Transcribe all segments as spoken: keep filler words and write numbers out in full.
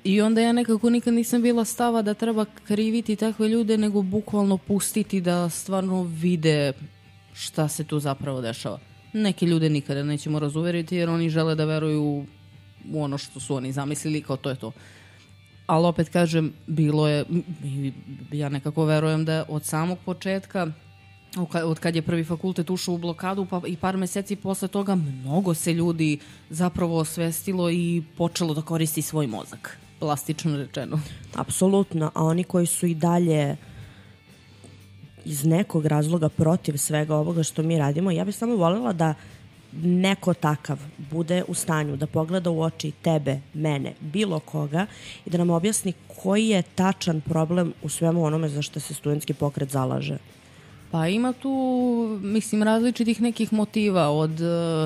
I onda ja nekako nikad nisam bila stava da treba kriviti takve ljude, nego bukvalno pustiti da stvarno vide šta se tu zapravo dešava. Neke ljude nikada nećemo razuveriti jer oni žele da veruju u ono što su oni zamislili, kao to je to. Ali opet kažem, bilo je, ja nekako verujem da od samog početka, od kad je prvi fakultet ušao u blokadu, pa i par meseci posle toga, mnogo se ljudi zapravo osvestilo i počelo da koristi svoj mozak, plastično rečeno. Apsolutno, a oni koji su i dalje iz nekog razloga protiv svega ovoga što mi radimo, ja bih samo voljela da neko takav bude u stanju da pogleda u oči tebe, mene, bilo koga i da nam objasni koji je tačan problem u svemu onome za što se studentski pokret zalaže. Pa ima tu, mislim, različitih nekih motiva od uh,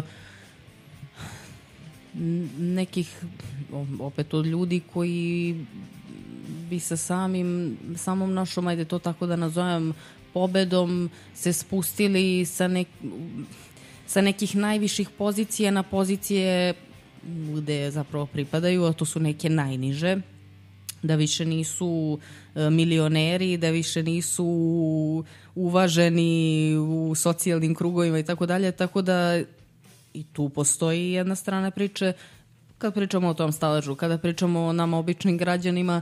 nekih, opet od ljudi koji bi sa samim, samom našom, ajde to tako da nazovem, pobedom se spustili sa, nek, sa nekih najviših pozicija na pozicije gde zapravo pripadaju, a to su neke najniže, da više nisu milioneri, da više nisu uvaženi u socijalnim krugovima i tako dalje, tako da i tu postoji jedna strana priče. Kad pričamo o tom staležu, kada pričamo o nama običnim građanima,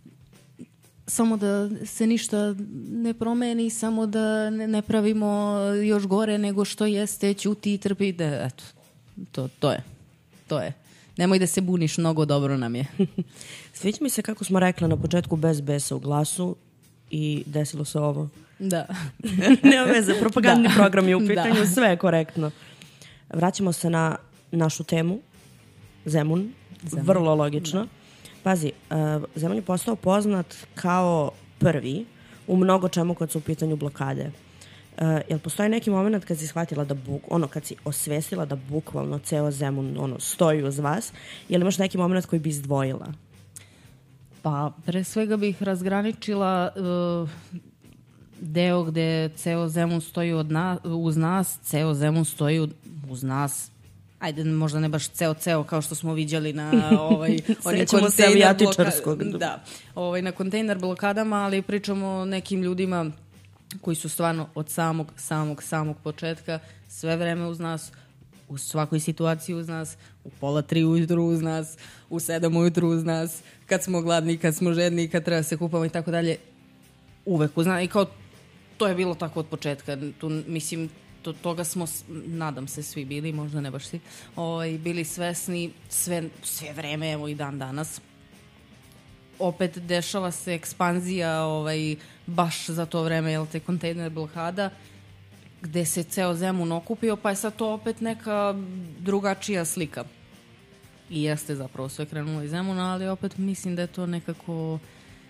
samo da se ništa ne promeni, samo da ne pravimo još gore nego što jeste, ćuti i trpi, da, eto, to, to je, to je. Nemoj da se buniš, mnogo dobro nam je. Sviđa mi se kako smo rekla na početku bez besa u glasu i desilo se ovo. Da. Nema veze, propagandni da. Program je u pitanju, da. Sve je korektno. Vraćamo se na našu temu, Zemun, Zemun. Vrlo logično. Da. Pazi, uh, Zemun je postao poznat kao prvi u mnogo čemu kad su u pitanju blokade. Uh, jel postoji neki moment kad si shvatila da buk, ono kad si osvestila da bukvalno ceo Zemun ono stoji uz vas, jel imaš neki moment koji bi izdvojila? Pa pre svega bih razgraničila uh, deo gde ceo Zemun stoji od na, uz nas, ceo Zemun stoji uz nas. Ajde, možda ne baš ceo ceo kao što smo viđali na ovaj onim kontejner blokadama, da, ovaj na kontejner blokadama, ali pričamo o nekim ljudima koji su stvarno od samog, samog, samog početka sve vreme uz nas, u svakoj situaciji uz nas, u pola tri ujutru uz nas, u sedam ujutru uz nas, kad smo gladni, kad smo žedni, kad treba se kupamo i tako dalje, uvek uz nas. I kao, to je bilo tako od početka. Tu, mislim, to, toga smo, nadam se, svi bili, možda ne baš svi, ovaj, bili svesni sve, sve vreme, evo i dan danas. Opet dešava se ekspanzija ovaj, baš za to vreme, jel te, kontejner blokada, gde se ceo Zemun okupio, pa je sad to opet neka drugačija slika. I jeste zapravo sve krenulo iz Zemuna, ali opet mislim da je to nekako,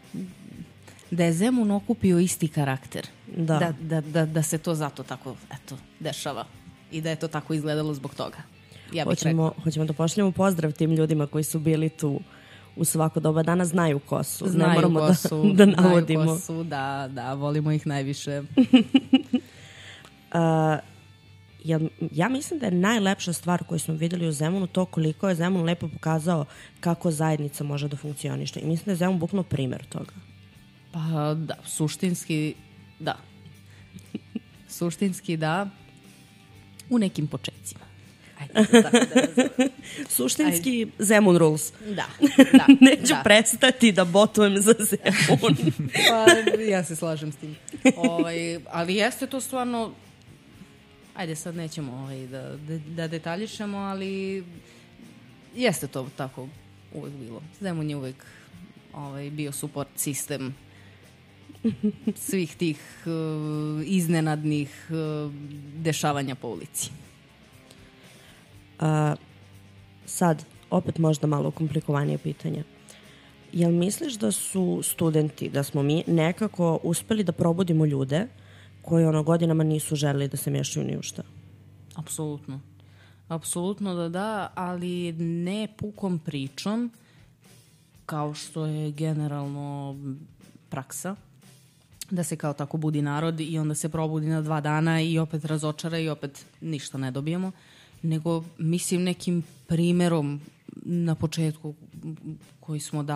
da je Zemun okupio isti karakter. Da. Da, da, da, da se to zato tako, eto, dešava. I da je to tako izgledalo zbog toga. Ja bih hoćemo, hoćemo da pošaljemo pozdrav tim ljudima koji su bili tu u svako doba dana, znaju ko su. Znaju ne moramo ko su, da, da navodimo. Znaju ko su, da, da, volimo ih najviše. uh, ja, ja mislim da je najlepša stvar koju smo videli u Zemunu to koliko je Zemun lepo pokazao kako zajednica može da funkcioniše. I mislim da je Zemun bukvalno primer toga. Pa da, suštinski da. Suštinski da, u nekim početcima. Ajde, tako da suštinski ajde. Zemun rules. Da, da. Neću da. prestati da botujem za Zemun. Pa ja se slažem s tim. Ovaj, ali jeste to stvarno, ajde sad nećemo ovaj, da, da, da detaljišemo, ali jeste to tako uvek bilo. Zemun je uvek ovaj, bio support sistem svih tih uh, iznenadnih uh, dešavanja po ulici. A, sad, opet možda malo komplikovanije pitanje. Jel misliš da su studenti, da smo mi nekako uspeli da probudimo ljude koji ono godinama nisu želeli da se mešaju ni u šta? Apsolutno. Apsolutno da da, ali ne pukom pričom, kao što je generalno praksa, da se kao tako budi narod i onda se probudi na dva dana i opet razočara i opet ništa ne dobijemo, nego mislim nekim primerom na početku koji smo dali